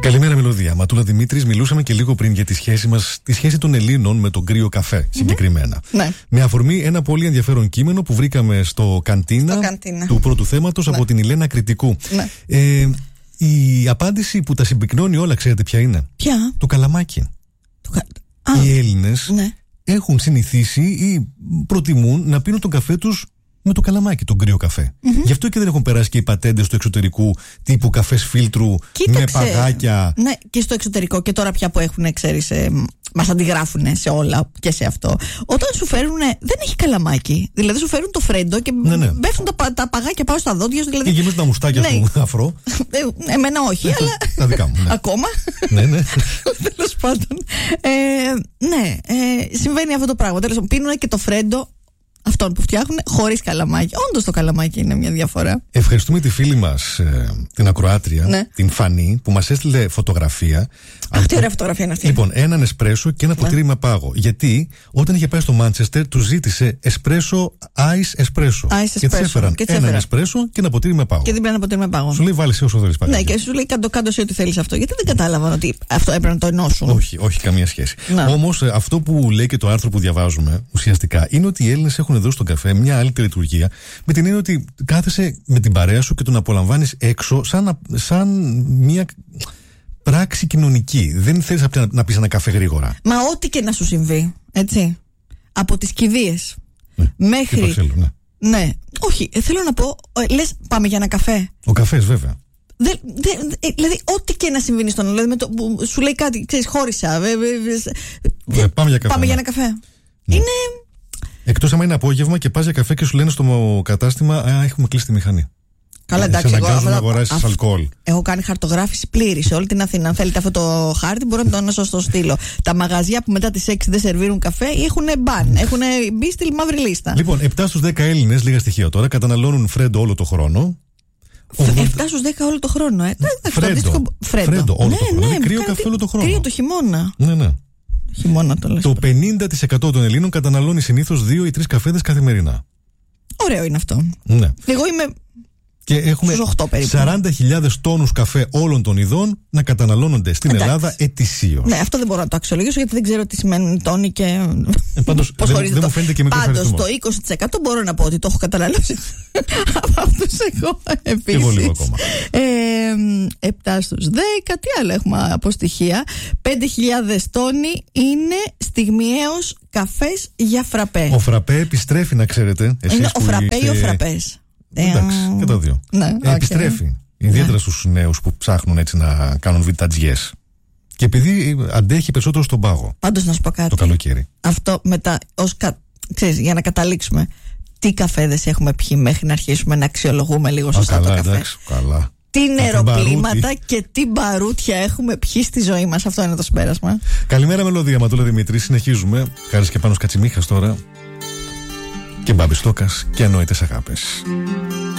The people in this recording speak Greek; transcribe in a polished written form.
Καλημέρα, Μελωδία. Ματούλα Δημήτρης, μιλούσαμε και λίγο πριν για τη σχέση μας, τη σχέση των Ελλήνων με τον κρύο καφέ συγκεκριμένα. Ναι. Με αφορμή ένα πολύ ενδιαφέρον κείμενο που βρήκαμε στο καντίνα του πρώτου θέματος από την Ηλένα Κρητικού. Ναι. Η απάντηση που τα συμπυκνώνει όλα, ξέρετε ποια είναι? Ποια? Το καλαμάκι. Οι Έλληνες έχουν συνηθίσει ή προτιμούν να πίνουν τον καφέ τους με το καλαμάκι, τον κρύο καφέ. Γι' αυτό και δεν έχουν περάσει και οι πατέντες του εξωτερικού τύπου καφές φίλτρου. Κοίταξε, με παγάκια. Ναι, και στο εξωτερικό και τώρα πια που έχουν, ξέρεις, μας αντιγράφουν σε όλα και σε αυτό. Όταν σου φέρουν, δεν έχει καλαμάκι. Δηλαδή σου φέρουν το φρέντο και πέφτουν τα παγάκια πάνω στα δόντια σου. Δηλαδή, και γεμίζουν τα μουστάκια του αφρό. Εμένα όχι, αλλά. Τα δικά μου. Ναι. Ακόμα. Ναι. Τέλος πάντων. Ναι, συμβαίνει αυτό το πράγμα. Τέλος πάντων, πίνουν και το φρέντο αυτόν που φτιάχνουν χωρίς καλαμάκι. Όντως το καλαμάκι είναι μια διαφορά. Ευχαριστούμε τη φίλη μας, την ακροάτρια, την Φανή, που μας έστειλε φωτογραφία. Τι ωραία φωτογραφία είναι αυτή. Λοιπόν, έναν εσπρέσο και ένα ποτήρι με πάγο. Γιατί όταν είχε πάει στο Μάντσεστερ, του ζήτησε εσπρέσο, ice espresso. Και της έφεραν έναν εσπρέσο και ένα ποτήρι με πάγο. Και δεν πήραν ένα ποτήρι με πάγο. Σου λέει, βάλει όσο θέλει πάγο. Ναι, και σου λέει, κάντο εσύ ό,τι θέλει αυτό. Γιατί δεν κατάλαβαν ότι αυτό έπρεπε να το ενώσουν. Όχι, καμία σχέση. Όμως αυτό που λέει και το άρθρο που διαβάζουμε ουσιαστικά είναι ότι οι Έλληνες έχουν εδώ στον καφέ μια άλλη λειτουργία, με την έννοια ότι κάθεσαι με την παρέα σου και τον απολαμβάνεις έξω σαν μια πράξη κοινωνική. Δεν θέλεις να πεις ένα καφέ γρήγορα. Μα ό,τι και να σου συμβεί, έτσι. Από τις κηδείες μέχρι. Και το θέλω, ναι. Όχι, θέλω να πω, λες πάμε για ένα καφέ. Ο καφές, βέβαια. Δηλαδή, ό,τι και να συμβαίνει στον άλλο, δηλαδή, σου λέει κάτι, ξέρεις, χώρισα. Πάμε για καφέ. Πάμε για ένα καφέ. Είναι. Εκτός άμα είναι απόγευμα και πας για καφέ και σου λένε στο κατάστημα, έχουμε κλείσει τη μηχανή. Καλά, εντάξει. Σε αναγκάζουν να αγοράσεις αλκοόλ. Έχω κάνει χαρτογράφηση πλήρη σε όλη την Αθήνα. Αν θέλετε αυτό το χάρτη, μπορώ να σας το στείλω. Τα μαγαζιά που μετά τις 6 δεν σερβίρουν καφέ έχουν μπαν. Έχουν μπει στη μαύρη λίστα. Λοιπόν, 7 στους 10 Έλληνες, λίγα στοιχεία τώρα, καταναλώνουν φρέντο όλο το χρόνο. 7 στους 10 όλο το χρόνο, Φρέντο όλο το χρόνο. Ναι, κρύο καφέ όλο το χρόνο. Κρύο το χειμώνα. Ναι. Χειμώνα το λες. Το 50% των Ελλήνων καταναλώνει συνήθως 2 ή 3 καφέδες καθημερινά. Ωραίο είναι αυτό. Ναι. Εγώ είμαι. Και έχουμε 40.000 τόνους καφέ όλων των ειδών να καταναλώνονται στην Ελλάδα ετησίως. Ναι, αυτό δεν μπορώ να το αξιολογήσω γιατί δεν ξέρω τι σημαίνουν τόνοι και. Πάντως δεν μου φαίνεται και μικρός αριθμός. Πάντως το 20% μπορώ να πω ότι το έχω καταναλώσει από αυτούς εγώ επίσης. Εγώ λίγο ακόμα. 7 στους 10, τι άλλο έχουμε από στοιχεία. 5.000 τόνοι είναι στιγμιαίος καφές για φραπέ. Ο φραπέ επιστρέφει, να ξέρετε. Είναι ο φραπέ ή ο φραπές? Εντάξει, και τα δύο. Ναι, επιστρέφει. Ιδιαίτερα στους νέους που ψάχνουν έτσι να κάνουν βιτατζιές. Και επειδή αντέχει περισσότερο στον πάγο. Πάντως να σου πω κάτι. Το καλοκαίρι. Αυτό μετά, ξέρεις, για να καταλήξουμε, τι καφέδες έχουμε πιει μέχρι να αρχίσουμε να αξιολογούμε λίγο σωστά το καφέ. Εντάξει, καλά. Τι νεροπλήματα και τι μπαρούτια έχουμε πιει στη ζωή μας. Αυτό είναι το συμπέρασμα. Καλημέρα, Μελωδία. Ματούλα Δημήτρη. Συνεχίζουμε. Χάρης και Πάνος Κατσιμίχας τώρα. Και Μπάμπης Τόκας και Ανόητες Αγάπες.